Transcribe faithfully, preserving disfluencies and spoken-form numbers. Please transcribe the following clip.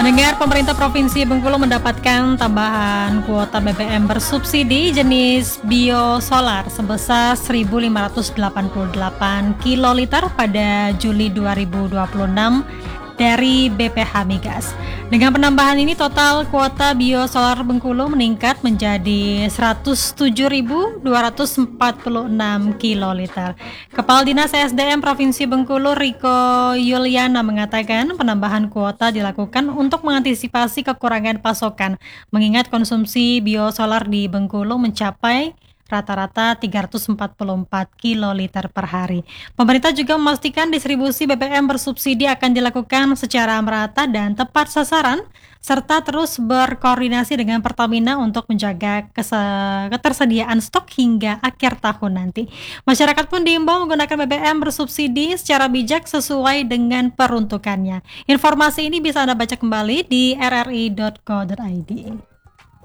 Pendengar, pemerintah Provinsi Bengkulu mendapatkan tambahan kuota B B M bersubsidi jenis biosolar sebesar seribu lima ratus delapan puluh delapan kiloliter pada Juli dua ribu dua puluh enam dari B P H Migas. Dengan penambahan ini, total kuota biosolar Bengkulu meningkat menjadi seratus tujuh ribu dua ratus empat puluh enam kiloliter. Kepala Dinas S D M Provinsi Bengkulu, Riko Yuliana, mengatakan penambahan kuota dilakukan untuk mengantisipasi kekurangan pasokan, mengingat konsumsi biosolar di Bengkulu mencapai rata-rata tiga ratus empat puluh empat kiloliter per hari. Pemerintah juga memastikan distribusi B B M bersubsidi akan dilakukan secara merata dan tepat sasaran, serta terus berkoordinasi dengan Pertamina untuk menjaga kese- ketersediaan stok hingga akhir tahun nanti. Masyarakat pun diimbau menggunakan B B M bersubsidi secara bijak sesuai dengan peruntukannya. Informasi ini bisa Anda baca kembali di r r i dot co dot i d.